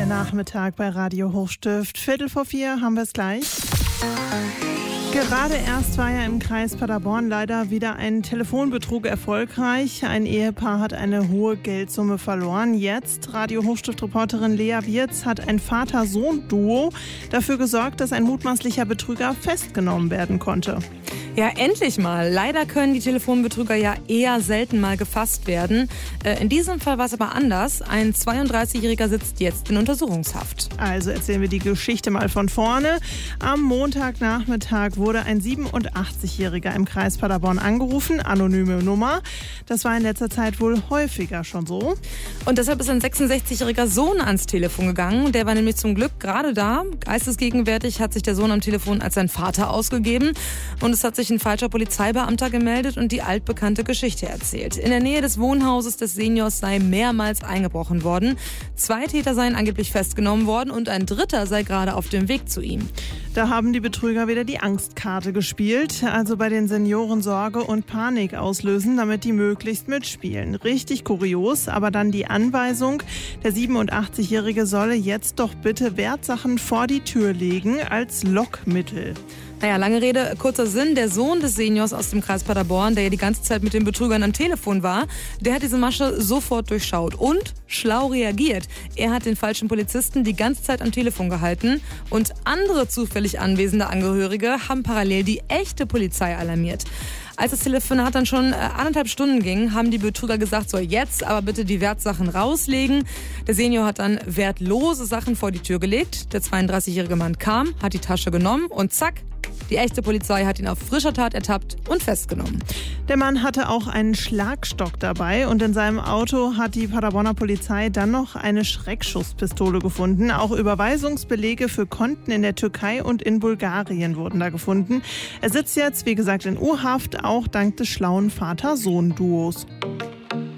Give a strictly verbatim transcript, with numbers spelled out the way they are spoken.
Der Nachmittag bei Radio Hochstift. Viertel vor vier haben wir es gleich. Gerade erst war ja im Kreis Paderborn leider wieder ein Telefonbetrug erfolgreich. Ein Ehepaar hat eine hohe Geldsumme verloren. Jetzt, Radio Hochstift-Reporterin Lea Wirz, hat ein Vater-Sohn-Duo dafür gesorgt, dass ein mutmaßlicher Betrüger festgenommen werden konnte. Ja, endlich mal. Leider können die Telefonbetrüger ja eher selten mal gefasst werden. Äh, in diesem Fall war es aber anders. Ein zweiunddreißigjähriger sitzt jetzt in Untersuchungshaft. Also erzählen wir die Geschichte mal von vorne. Am Montagnachmittag wurde ein siebenundachtzigjähriger im Kreis Paderborn angerufen. Anonyme Nummer. Das war in letzter Zeit wohl häufiger schon so. Und deshalb ist ein sechsundsechzigjähriger Sohn ans Telefon gegangen. Der war nämlich zum Glück gerade da. Geistesgegenwärtig hat sich der Sohn am Telefon als sein Vater ausgegeben. Und es hat sich ein falscher Polizeibeamter gemeldet und die altbekannte Geschichte erzählt. In der Nähe des Wohnhauses des Seniors sei mehrmals eingebrochen worden. Zwei Täter seien angeblich festgenommen worden und ein dritter sei gerade auf dem Weg zu ihm. Da haben die Betrüger wieder die Angstkarte gespielt, also bei den Senioren Sorge und Panik auslösen, damit die möglichst mitspielen. Richtig kurios, aber dann die Anweisung, der siebenundachtzigjährige solle jetzt doch bitte Wertsachen vor die Tür legen als Lockmittel. Naja, lange Rede, kurzer Sinn. Der Sohn des Seniors aus dem Kreis Paderborn, der ja die ganze Zeit mit den Betrügern am Telefon war, der hat diese Masche sofort durchschaut und schlau reagiert. Er hat den falschen Polizisten die ganze Zeit am Telefon gehalten und andere zufällig anwesende Angehörige haben parallel die echte Polizei alarmiert. Als das Telefonat dann schon äh, anderthalb Stunden ging, haben die Betrüger gesagt, so jetzt aber bitte die Wertsachen rauslegen. Der Senior hat dann wertlose Sachen vor die Tür gelegt. Der zweiunddreißigjährige Mann kam, hat die Tasche genommen und zack, die echte Polizei hat ihn auf frischer Tat ertappt und festgenommen. Der Mann hatte auch einen Schlagstock dabei und in seinem Auto hat die Paderborner Polizei dann noch eine Schreckschusspistole gefunden. Auch Überweisungsbelege für Konten in der Türkei und in Bulgarien wurden da gefunden. Er sitzt jetzt, wie gesagt, in U-Haft, auch dank des schlauen Vater-Sohn-Duos.